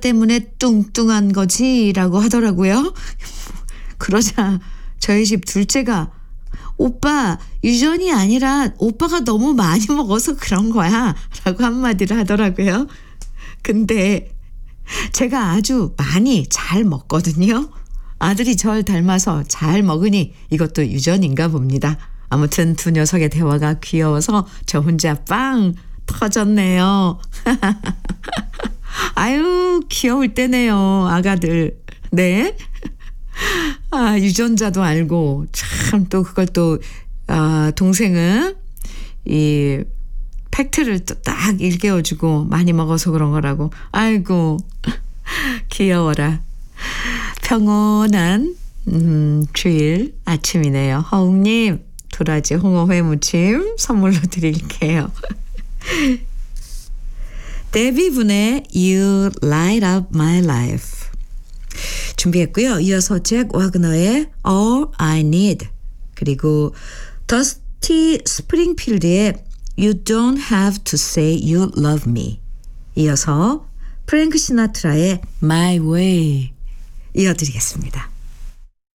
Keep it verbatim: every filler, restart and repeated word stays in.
때문에 뚱뚱한 거지라고 하더라고요. 그러자 저희 집 둘째가 오빠 유전이 아니라 오빠가 너무 많이 먹어서 그런 거야 라고 한마디를 하더라고요. 근데 제가 아주 많이 잘 먹거든요. 아들이 절 닮아서 잘 먹으니 이것도 유전인가 봅니다. 아무튼 두 녀석의 대화가 귀여워서 저 혼자 빵 터졌네요. 아유 귀여울 때네요 아가들. 네. 아 유전자도 알고 참 또 그걸 또 아, 동생은 이 팩트를 또 딱 일깨워주고 많이 먹어서 그런 거라고. 아이고 귀여워라. 평온한 음, 주일 아침이네요. 허웅님 도라지 홍어회 무침 선물로 드릴게요. 데뷔분의 You Light Up My Life 준비했고요. 이어서 잭 와그너의 All I Need 그리고 더스티 스프링필드의 You Don't Have to Say You Love Me 이어서 프랭크 시나트라의 My Way 이어드리겠습니다.